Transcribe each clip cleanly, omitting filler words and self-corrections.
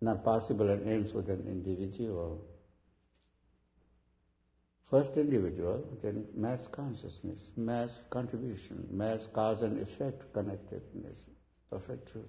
not possible and ends with an individual. First individual, then mass consciousness, mass contribution, mass cause and effect connectedness, perfect truth.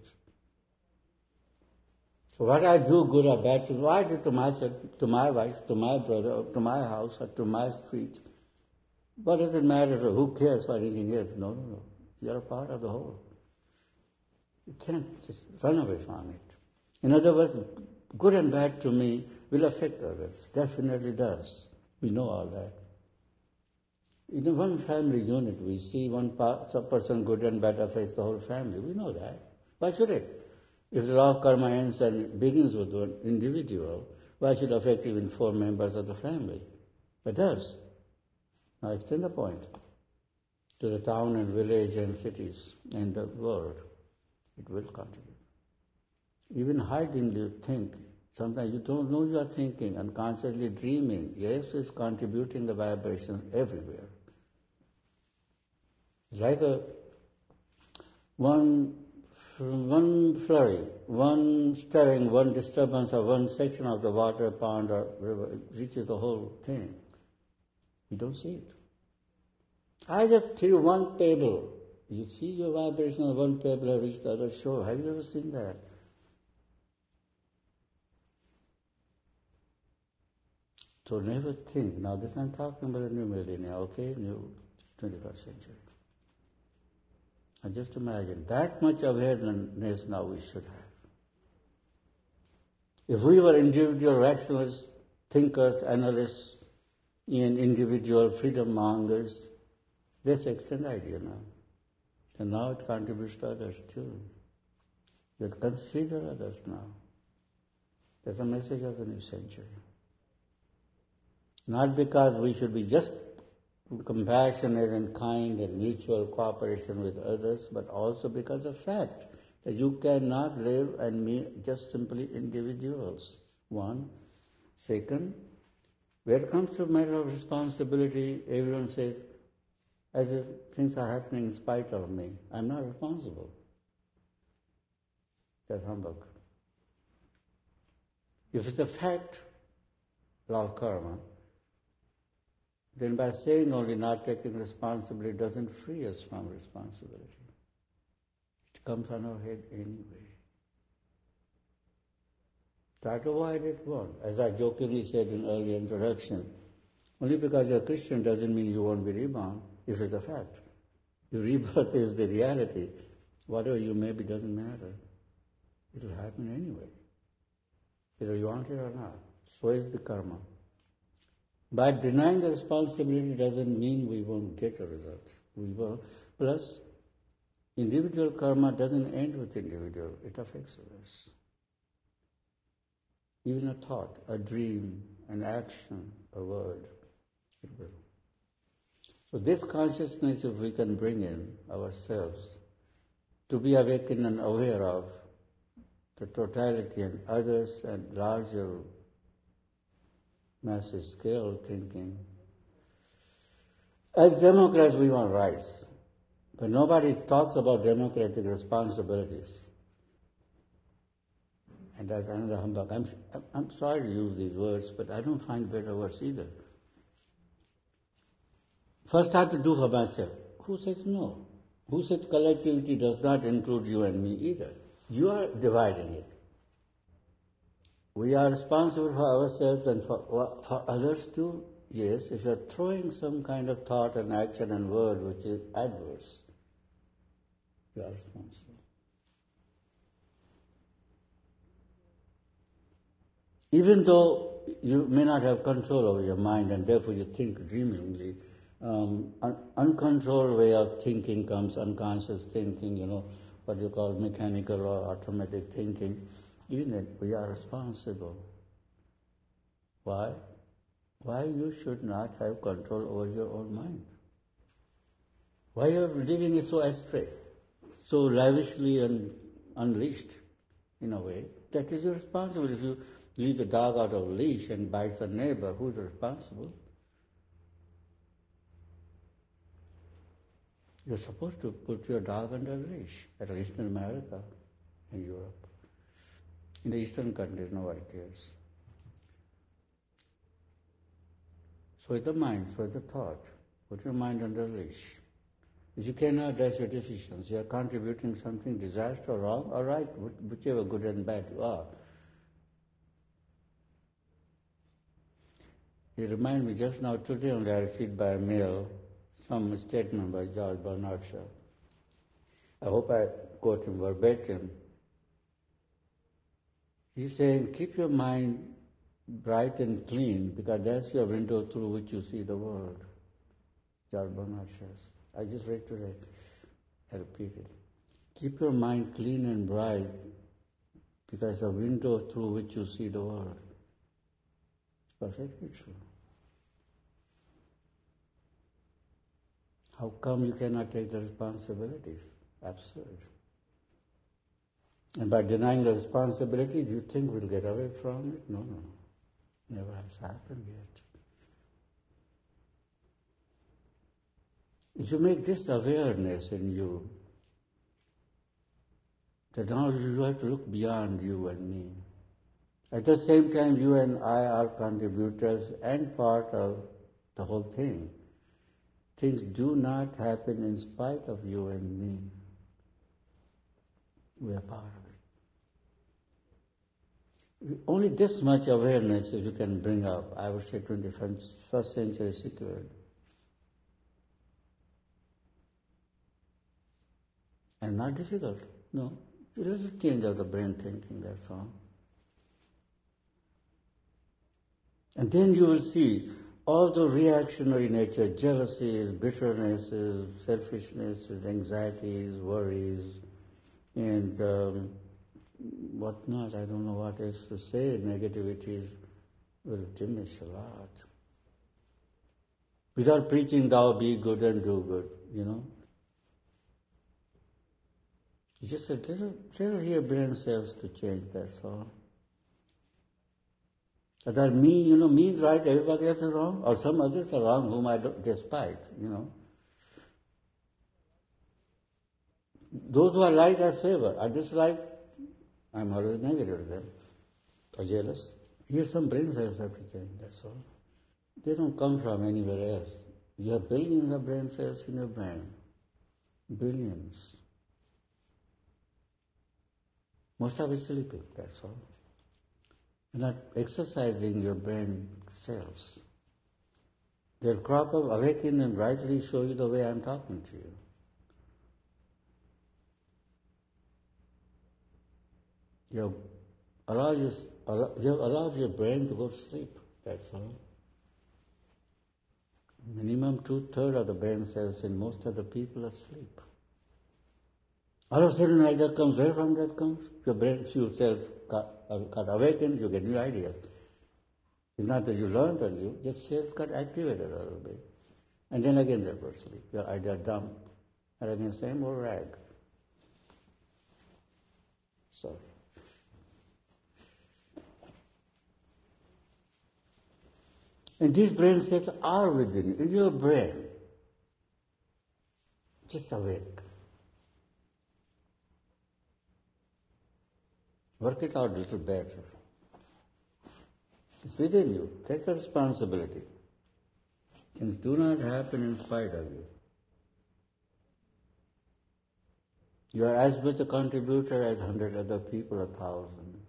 So what I do, good or bad, what I do to myself, to my wife, to my brother, to my house, or to my street, what does it matter? Who cares for anything else? No. You're a part of the whole. You can't just run away from it. In other words, good and bad to me will affect others. Definitely does. We know all that. In one family unit, we see one person good and bad affects the whole family. We know that. Why should it? If the law of karma ends and begins with one individual, why should it affect even 4 members of the family? It does. Now extend the point to the town and village and cities and the world. It will contribute. Even hiding, you think. Sometimes you don't know you are thinking, unconsciously dreaming. Yes, it's contributing the vibrations everywhere. Like one flurry, one stirring, one disturbance of one section of the water, pond or river, it reaches the whole thing. You don't see it. I just threw one pebble. You see your vibration of one pebble have reached the other shore. Have you ever seen that? So never think. Now this I'm talking about the new millennium, okay? New 21st century. And just imagine, that much awareness now we should have. If we were individual rationalists, thinkers, analysts, and individual freedom mongers, let's extend the idea now. And now it contributes to others too. Let's consider others now. That's the message of the new century. Not because we should be just compassionate and kind and mutual cooperation with others, but also because of the fact that you cannot live and be just simply individuals. One. Second, when it comes to a matter of responsibility, everyone says, as if things are happening in spite of me. I'm not responsible. That's humbug. If it's a fact, law of karma, then by saying only not taking responsibility doesn't free us from responsibility. It comes on our head anyway. Try to avoid it, one. As I jokingly said in earlier introduction, only because you're a Christian doesn't mean you won't be reborn, if it's a fact. Your rebirth is the reality. Whatever you may be doesn't matter. It will happen anyway, whether you want it or not. So is the karma. By denying the responsibility doesn't mean we won't get a result. We will. Plus, individual karma doesn't end with individual. It affects others. Even a thought, a dream, an action, a word, it will. So this consciousness, if we can bring in ourselves, to be awakened and aware of the totality and others and larger massive scale thinking. As Democrats, we want rights, but nobody talks about democratic responsibilities. And that's another humbug. I'm sorry to use these words, but I don't find better words either. First I have to do for myself. Who says no? Who said collectivity does not include you and me either? You are dividing it. We are responsible for ourselves and for others too. Yes, if you are throwing some kind of thought and action and word which is adverse, you are responsible. Even though you may not have control over your mind and therefore you think dreamingly, uncontrolled way of thinking comes, unconscious thinking, what you call mechanical or automatic thinking. Even that we are responsible. Why? Why you should not have control over your own mind? Why you are living it so astray, so lavishly and unleashed in a way? That is your responsibility. If you leave the dog out of leash and bites a neighbor, who is responsible? You're supposed to put your dog under leash, at least in America and Europe. In the Eastern countries, nobody cares. So is the mind, so is the thought. Put your mind under leash. If you cannot, that's your decisions. You are contributing something desired or wrong or right, whichever good and bad you are. You remind me just now, today only I received by mail some statement by George Bernard Shaw. I hope I quote him verbatim. He's saying, keep your mind bright and clean, because that's your window through which you see the world. George Bernard Shaw. I just read today. I repeat it. Keep your mind clean and bright, because the window through which you see the world. It's perfectly true. How come you cannot take the responsibilities? Absurd. And by denying the responsibility, do you think we'll get away from it? No. Never has happened yet. If you make this awareness in you, that now you have to look beyond you and me. At the same time, you and I are contributors and part of the whole thing. Things do not happen in spite of you and me. We are part of it. Only this much awareness if you can bring up, I would say 21st century secured. And not difficult, no. A little change of the brain thinking, that's all. And then you will see all the reactionary nature, jealousies, bitternesses, selfishnesses, anxieties, worries, and whatnot, I don't know what else to say, negativities will diminish a lot. Without preaching, thou be good and do good, It's just a little here brain cells to change, that's all. That me, me is right, everybody else is wrong, or some others are wrong whom I despise, Those who I like, I favor. I dislike, I'm always negative to them, or jealous. Here some brain cells have to change, that's all. They don't come from anywhere else. You have billions of brain cells in your brain. Billions. Most of it sleeping, that's all. You're not exercising your brain cells. They'll crop up, awaken, and rightly show you the way I'm talking to you. You have allowed your brain to go to sleep, that's all. Minimum 2/3 of the brain cells in most of the people are asleep. All of a sudden, an idea comes. Where from that comes? Your brain, few cells got awakened, you get new ideas. It's not that you learned on you, just cells got activated a little bit. And then again they go to sleep. Your idea dump. And again, same old rag. So. And these brain cells are within you, in your brain. Just awake. Work it out a little better. It's within you. Take the responsibility. Things do not happen in spite of you. You are as much a contributor as 100 other people, 1,000.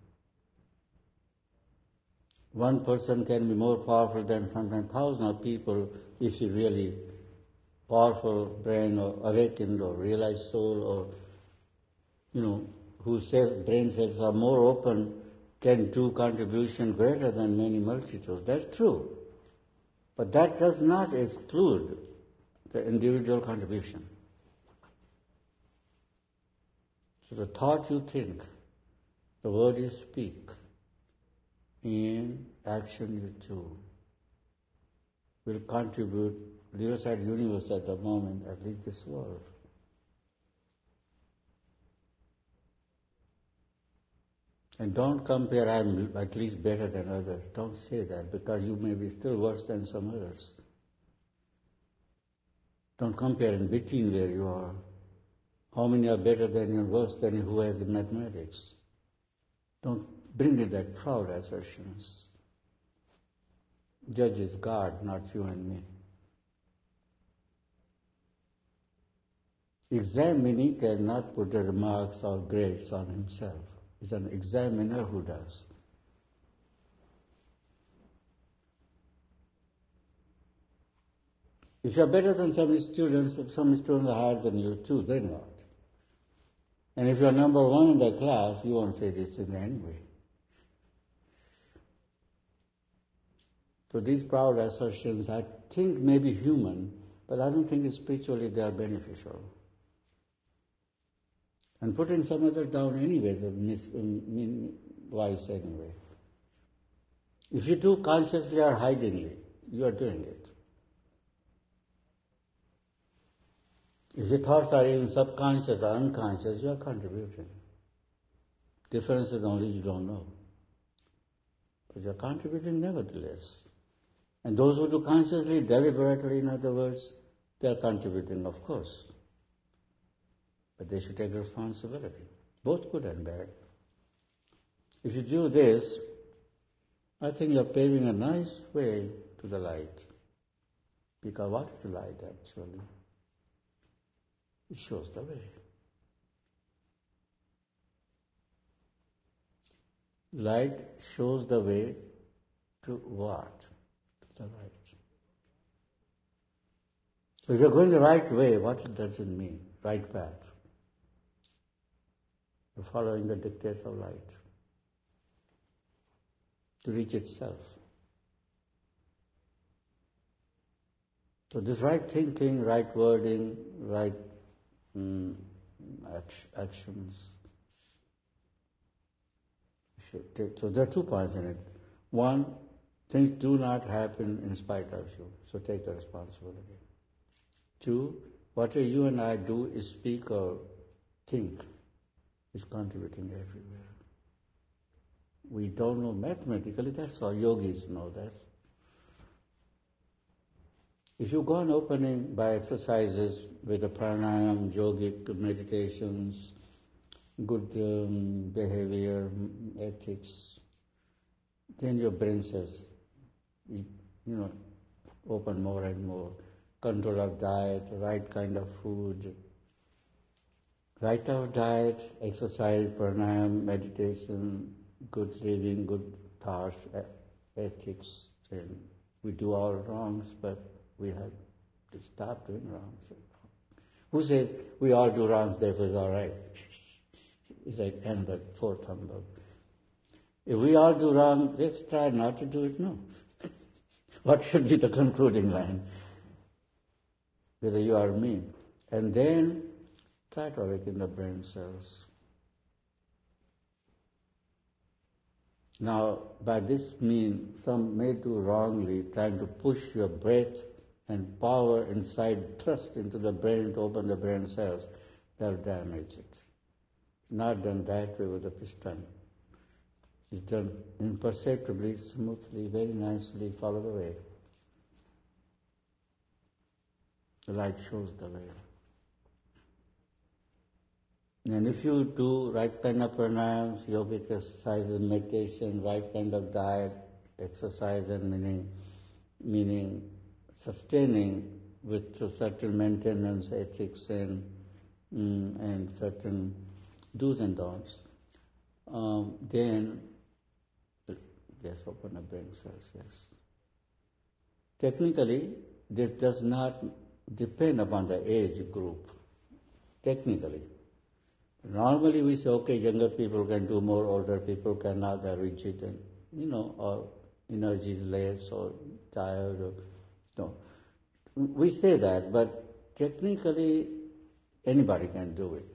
One person can be more powerful than sometimes 1,000 of people if he really powerful brain or awakened or realized soul or, whose brain cells are more open can do contribution greater than many multitudes. That's true. But that does not exclude the individual contribution. So the thought you think, the word you speak, and action you do will contribute, leave aside universe at the moment, at least this world. And don't compare, I'm at least better than others. Don't say that, because you may be still worse than some others. Don't compare in between where you are. How many are better than you and worse than you who has the mathematics? Don't bring in that proud assertions. Judge is God, not you and me. Examinee cannot put the remarks or grades on himself. It's an examiner who does. If you're better than some students are higher than you too, they're not. And if you're number one in the class, you won't say this in any way. So these proud assertions, I think, may be human, but I don't think spiritually they are beneficial. And putting some other down anyway is wise anyway. If you do consciously or hidingly, you are doing it. If your thoughts are even subconscious or unconscious, you are contributing. Difference is only you don't know. But you are contributing nevertheless. And those who do consciously, deliberately, in other words, they are contributing, of course. But they should take responsibility, both good and bad. If you do this, I think you are paving a nice way to the light. Because what is the light actually? It shows the way. Light shows the way to what? To the light. So if you're going the right way, what does it mean? Right path. You're following the dictates of light to reach itself. So this right thinking, right wording, right actions. So there are 2 points in it. One, things do not happen in spite of you, so take the responsibility. 2, whatever you and I do is speak or think is contributing everywhere. We don't know mathematically, that's all. Yogis know that. If you go on opening by exercises with the pranayam, yogic meditations, good behavior, ethics, then your brain says, open more and more. Control of diet, right kind of food, right kind of diet, exercise, pranayam, meditation, good living, good thoughts, ethics. And we do all wrongs, but we have to stop doing wrongs. Who said we all do wrongs, therefore it's all right? It's like end the 4th humbug. If we all do wrong, let's try not to do it, no. What should be the concluding line? Whether you or me. And then try to awaken the brain cells. Now, by this means, some may do wrongly, trying to push your breath and power inside, thrust into the brain to open the brain cells. They'll damage it. Not done that way with the piston. It's done imperceptibly, smoothly, very nicely, follow the way. The light shows the way. And if you do right kind of pranayams, yogic exercises, meditation, right kind of diet, exercise and meaning sustaining with certain maintenance, ethics and certain do's and don'ts, then yes, open a brain cells, yes. Technically, this does not depend upon the age group. Technically. Normally we say, okay, younger people can do more, older people cannot, they're rigid and, or energy is less or tired or, no. We say that, but technically anybody can do it.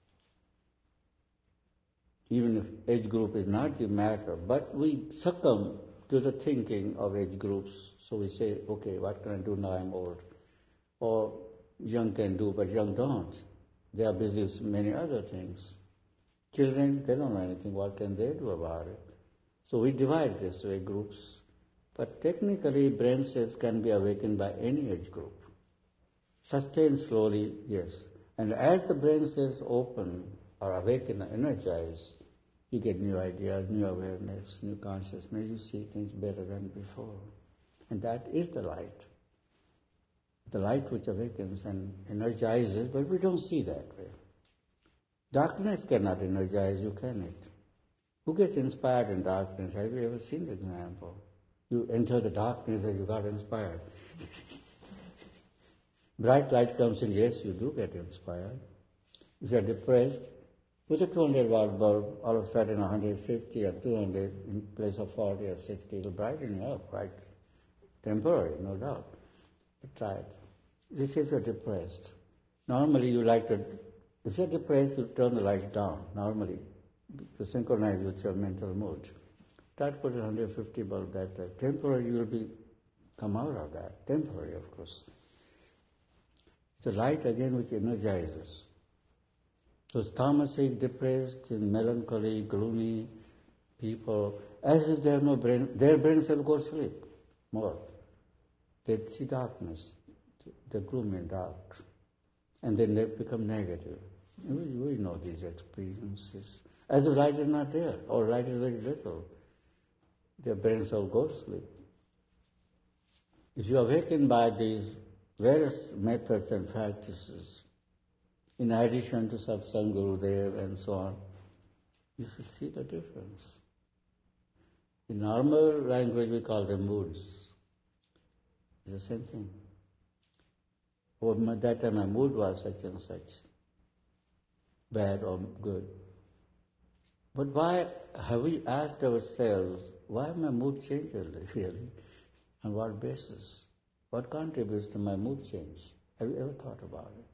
Even if age group is not the matter, but we succumb to the thinking of age groups. So we say, okay, what can I do now I'm old? Or young can do, but young don't. They are busy with many other things. Children, they don't know anything. What can they do about it? So we divide this way groups. But technically, brain cells can be awakened by any age group. Sustained slowly, yes. And as the brain cells open or awaken or energize, You get new ideas, new awareness, new consciousness. You see things better than before. And that is the light. The light which awakens and energizes, but we don't see that way. Darkness cannot energize you, can it? Who gets inspired in darkness? Have you ever seen the example? You enter the darkness and you got inspired. Bright light comes in, yes, you do get inspired. If you are depressed, put a 200-watt bulb, all of a sudden 150 or 200 in place of 40 or 60, it will brighten you up, right? Temporary, no doubt. But try it. This is if you're depressed. Normally you like to, if you're depressed, you turn the light down, normally, to synchronize with your mental mood. Try to put a 150 bulb that way. Temporary, you will come out of that. Temporary, of course. It's a light again which energizes. Those tamasic, depressed, melancholy, gloomy people, as if they have no brain, their brains will go to sleep more. They see darkness, they're gloomy and dark, and then they become negative. We know these experiences. As if light is not there, or light is very little. Their brains all go to sleep. If you awaken by these various methods and practices, in addition to satsang, Gurudev and so on, you should see the difference. In normal language we call them moods. It's the same thing. Or that time my mood was such and such, bad or good. But why have we asked ourselves, why my mood changes really? On what basis? What contributes to my mood change? Have you ever thought about it?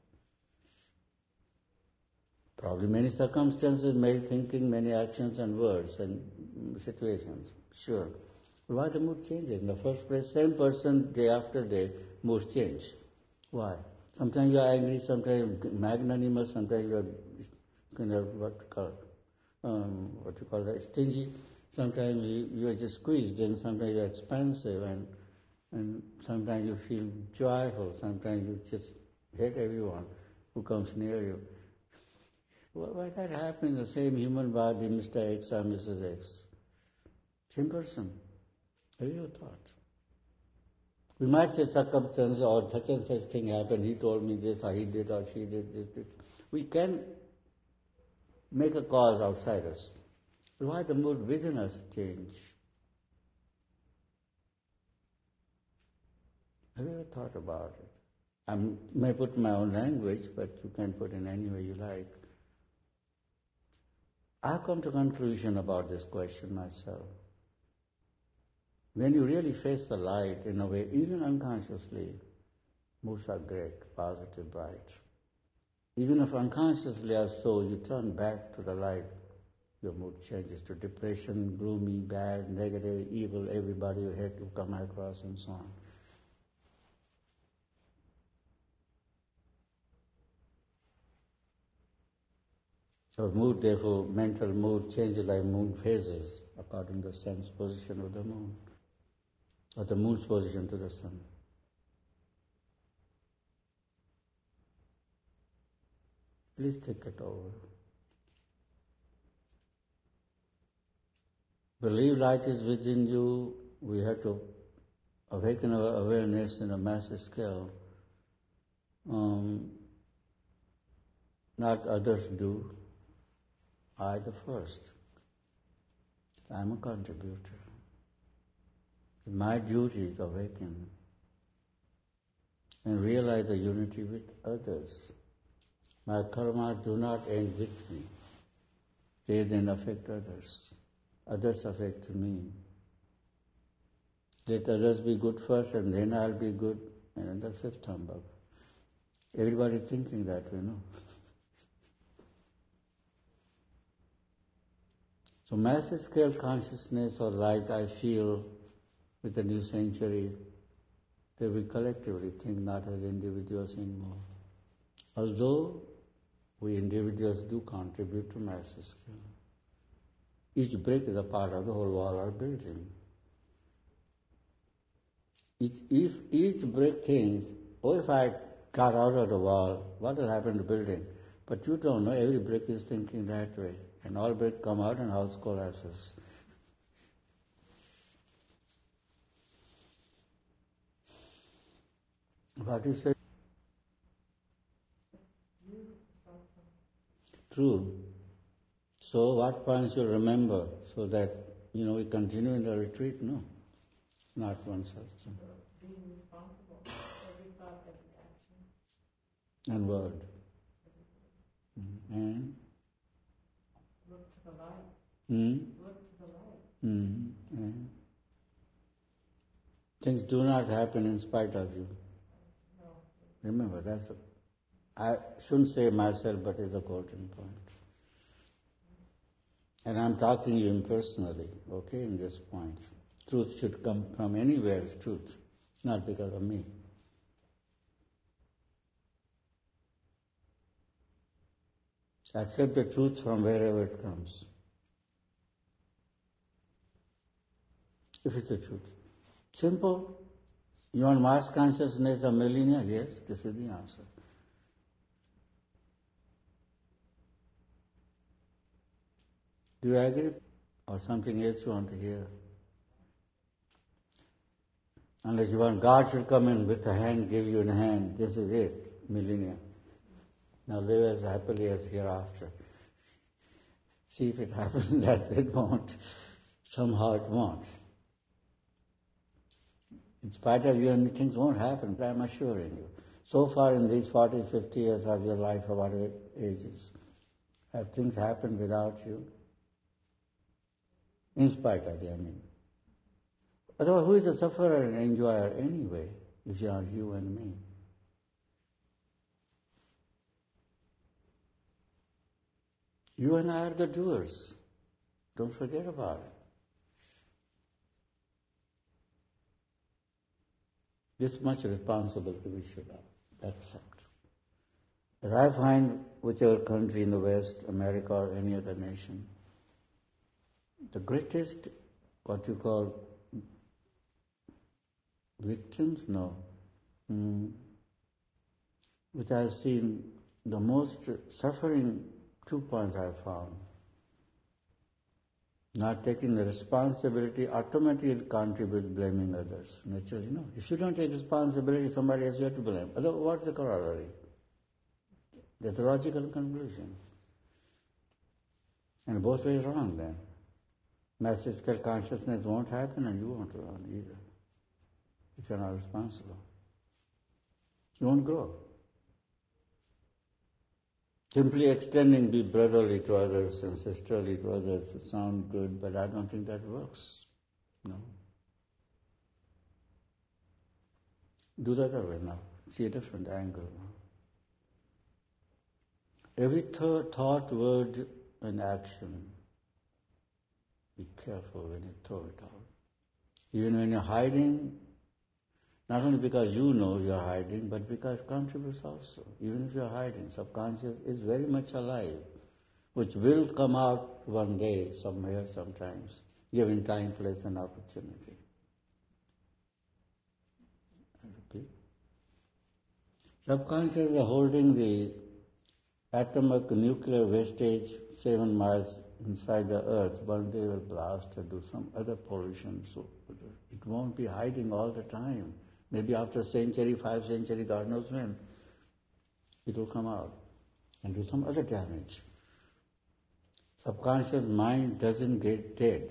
Probably many circumstances, many thinking, many actions and words and situations, sure. But why the mood changes? In the first place, same person, day after day, moods change. Why? Sometimes you are angry, sometimes you are magnanimous, sometimes you are kind of what you call that, stingy. Sometimes you are just squeezed, and sometimes you are expansive, and sometimes you feel joyful, sometimes you just hate everyone who comes near you. Why that happens? The same human body, Mr. X or Mrs. X. Same person. Have you ever thought? We might say circumstances or such and such thing happened, he told me this, or he did, or she did this. We can make a cause outside us. But why the mood within us change? Have you ever thought about it? I may put my own language, but you can put in any way you like. I've come to a conclusion about this question myself. When you really face the light, in a way, even unconsciously, moods are great, positive, bright. Even if unconsciously or so, you turn back to the light, your mood changes to depression, gloomy, bad, negative, evil, everybody you hate to come across and so on. So mood, therefore, mental mood changes like moon phases according to the sun's position of the moon, or the moon's position to the sun. Please take it over. Believe light is within you. We have to awaken our awareness in a massive scale. Not others do. I the first. I'm a contributor. My duty is to awaken and realize the unity with others. My karma do not end with me. They then affect others. Others affect me. Let others be good first and then I'll be good, and then the fifth humbug. Everybody's thinking that way, no? So massive scale consciousness or light, I feel, with the new century, that we collectively think not as individuals anymore. Although we individuals do contribute to massive scale. Each brick is a part of the whole wall or building. If each brick thinks, oh, if I got out of the wall, what will happen to the building? But you don't know, every brick is thinking that way. and all will come out and house collapses. What you say? True. So what points you remember so that, we continue in the retreat? No, not one such. Being responsible for every thought, every action. And word. And? Look to the light. Look to the light. And? Things do not happen in spite of you. No. Remember, I shouldn't say myself, but it's a important point. And I'm talking to you impersonally, okay, in this point. Truth should come from anywhere, it's truth, not because of me. Accept the truth from wherever it comes. If it's the truth. Simple. You want mass consciousness of millennia? Yes, this is the answer. Do you agree? Or something else you want to hear? Unless you want God should come in with a hand, give you a hand. This is it, millennia. Now live as happily as hereafter. See if it happens that way. It won't. Somehow it won't. In spite of you, things won't happen, but I'm assuring you. So far in these 40, 50 years of your life, or whatever ages, have things happened without you? In spite of you, I mean. Otherwise, who is the sufferer and enjoyer anyway, if you are you and me? You and I are the doers. Don't forget about it. This much responsibility we should accept. As I find whichever country in the West, America or any other nation, the greatest, what you call, victims? No. Which I have seen the most suffering, 2 points I have found. Not taking the responsibility automatically contributes blaming others. Naturally, no. If you don't take responsibility, somebody else you have to blame. Otherwise, what's the corollary? That's the logical conclusion. And both ways wrong then. Massive-scale consciousness won't happen and you won't learn either. If you're not responsible. You won't grow. Simply extending be brotherly to others and sisterly to others would sound good, but I don't think that works. No. Do the other way now. See a different angle now. Every thought, word, and action, be careful when you throw it out. Even when you're hiding, not only because you know you're hiding, but because it contributes also. Even if you're hiding, subconscious is very much alive, which will come out one day, somewhere, sometimes, given time, place, and opportunity. I repeat. Subconscious is holding the atomic nuclear wastage 7 miles inside the earth. One day will blast or do some other pollution, so it won't be hiding all the time. Maybe after a century, 5 centuries, God knows when, it will come out and do some other damage. Subconscious mind doesn't get dead.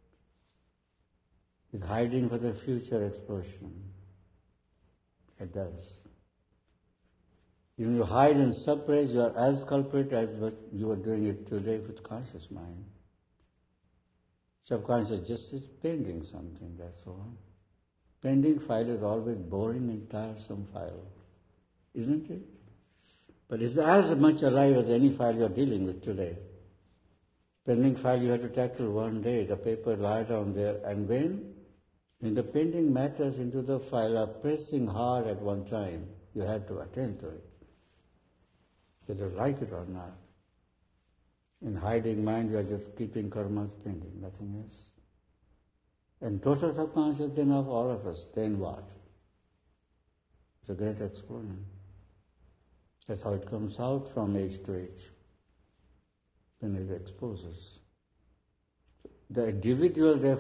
It's hiding for the future explosion. It does. When you hide and suppress, you are as culprit as what you are doing it today with conscious mind. Subconscious just is pending something, that's all. Pending file is always boring and tiresome file, isn't it? But it's as much alive as any file you're dealing with today. Pending file you have to tackle one day, the paper lie down there, and when the pending matters into the file are pressing hard at one time, you have to attend to it, whether you like it or not. In hiding mind, you are just keeping karmas pending, nothing else. And total subconscious then of all of us, then what? It's a great explosion. That's how it comes out from age to age. then it exposes. The individual, therefore,